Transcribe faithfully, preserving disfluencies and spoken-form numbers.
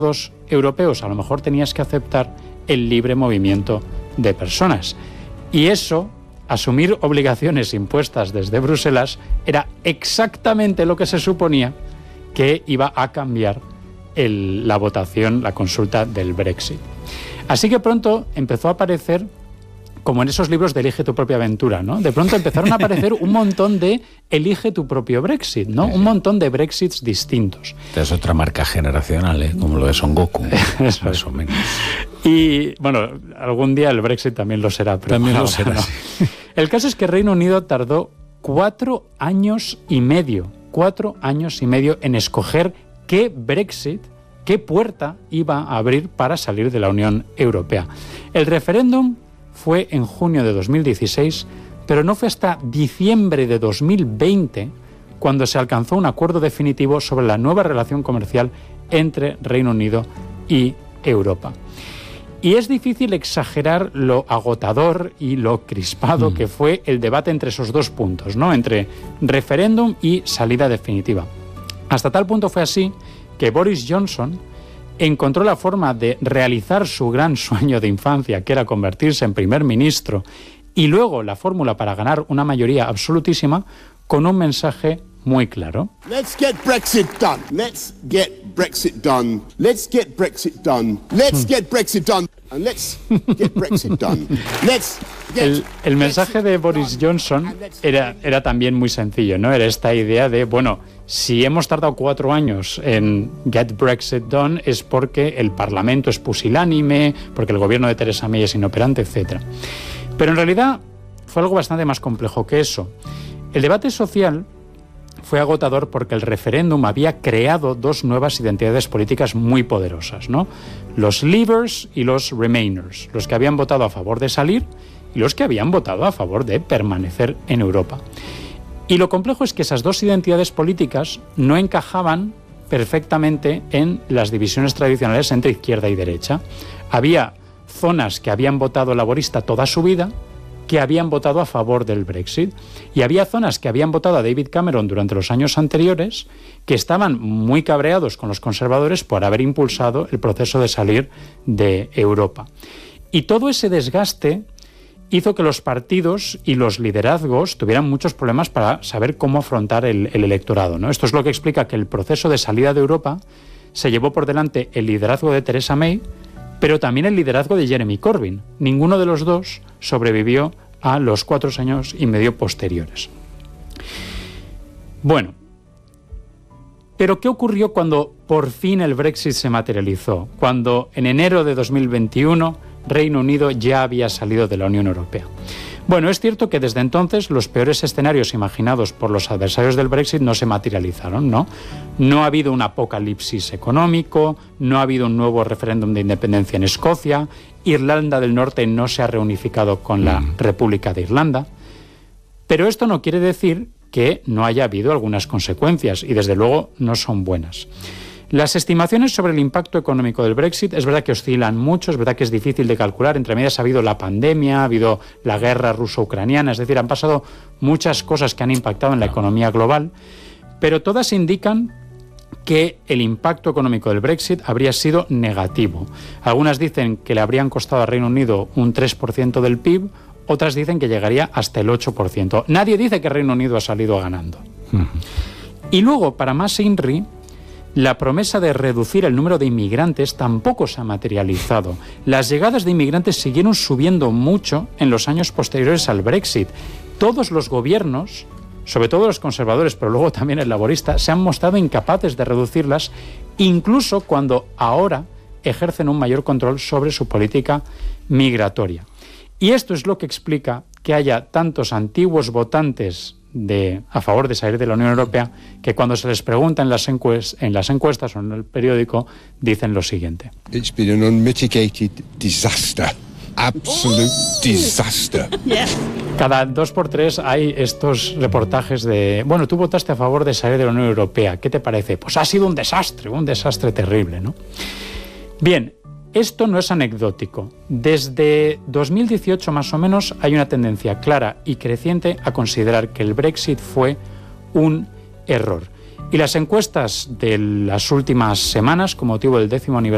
europeos, a lo mejor tenías que aceptar el libre movimiento de personas. Y eso, asumir obligaciones impuestas desde Bruselas, era exactamente lo que se suponía que iba a cambiar el, la votación, la consulta del Brexit. Así que pronto empezó a aparecer, como en esos libros de Elige tu propia aventura, ¿no? De pronto empezaron a aparecer un montón de Elige tu propio Brexit, ¿no? Un montón de Brexits distintos. Es otra marca generacional, ¿eh? Como lo de Son Goku, Eso más es. o menos. Y, bueno, algún día el Brexit también lo será. Pero también no, lo será, no. sí. El caso es que Reino Unido tardó cuatro años y medio, cuatro años y medio en escoger qué Brexit, qué puerta iba a abrir para salir de la Unión Europea. El referéndum fue en junio de dos mil dieciséis, pero no fue hasta diciembre de dos mil veinte cuando se alcanzó un acuerdo definitivo sobre la nueva relación comercial entre Reino Unido y Europa. Y es difícil exagerar lo agotador y lo crispado mm. que fue el debate entre esos dos puntos, ¿no? Entre referéndum y salida definitiva. Hasta tal punto fue así que Boris Johnson encontró la forma de realizar su gran sueño de infancia, que era convertirse en primer ministro, y luego la fórmula para ganar una mayoría absolutísima, con un mensaje muy claro. Let's get Brexit done. Let's get Brexit done. Let's get Brexit done. Let's get Brexit done. And let's get Brexit done. Let's get el, el mensaje de Boris Johnson era, era también muy sencillo, ¿no? Era esta idea de, bueno, si hemos tardado cuatro años en get Brexit done es porque el Parlamento es pusilánime, porque el gobierno de Theresa May es inoperante, etcétera. Pero en realidad fue algo bastante más complejo que eso. El debate social fue agotador porque el referéndum había creado dos nuevas identidades políticas muy poderosas, ¿no? Los Leavers y los Remainers, los que habían votado a favor de salir y los que habían votado a favor de permanecer en Europa. Y lo complejo es que esas dos identidades políticas no encajaban perfectamente en las divisiones tradicionales entre izquierda y derecha. Había zonas que habían votado laborista toda su vida, que habían votado a favor del Brexit, y había zonas que habían votado a David Cameron durante los años anteriores que estaban muy cabreados con los conservadores por haber impulsado el proceso de salir de Europa. Y todo ese desgaste hizo que los partidos y los liderazgos tuvieran muchos problemas para saber cómo afrontar el, el electorado, ¿no? Esto es lo que explica que el proceso de salida de Europa se llevó por delante el liderazgo de Theresa May, pero también el liderazgo de Jeremy Corbyn. Ninguno de los dos sobrevivió a los cuatro años y medio posteriores. Bueno, pero ¿qué ocurrió cuando por fin el Brexit se materializó? Cuando en enero de dos mil veintiuno Reino Unido ya había salido de la Unión Europea. Bueno, es cierto que desde entonces los peores escenarios imaginados por los adversarios del Brexit no se materializaron, ¿no? No ha habido un apocalipsis económico, no ha habido un nuevo referéndum de independencia en Escocia, Irlanda del Norte no se ha reunificado con la República de Irlanda, pero esto no quiere decir que no haya habido algunas consecuencias, y desde luego no son buenas. Las estimaciones sobre el impacto económico del Brexit es verdad que oscilan mucho, es verdad que es difícil de calcular. Entre medias ha habido la pandemia, ha habido la guerra ruso-ucraniana, es decir, han pasado muchas cosas que han impactado en la economía global, pero todas indican que el impacto económico del Brexit habría sido negativo. Algunas dicen que le habrían costado a Reino Unido un tres por ciento del P I B, otras dicen que llegaría hasta el ocho por ciento. Nadie dice que Reino Unido ha salido ganando. Uh-huh. Y luego, para más inri, la promesa de reducir el número de inmigrantes tampoco se ha materializado. Las llegadas de inmigrantes siguieron subiendo mucho en los años posteriores al Brexit. Todos los gobiernos, sobre todo los conservadores, pero luego también el laborista, se han mostrado incapaces de reducirlas, incluso cuando ahora ejercen un mayor control sobre su política migratoria. Y esto es lo que explica que haya tantos antiguos votantes de, a favor de salir de la Unión Europea, que cuando se les pregunta en las, encuest, en las encuestas o en el periódico, dicen lo siguiente. It's been an unmitigated disaster. Absolute disaster. Yeah. Cada dos por tres hay estos reportajes de, bueno, tú votaste a favor de salir de la Unión Europea, ¿qué te parece? Pues ha sido un desastre, un desastre terrible, ¿no? Bien, esto no es anecdótico. Desde dos mil dieciocho más o menos hay una tendencia clara y creciente a considerar que el Brexit fue un error. Y las encuestas de las últimas semanas, con motivo del décimo aniversario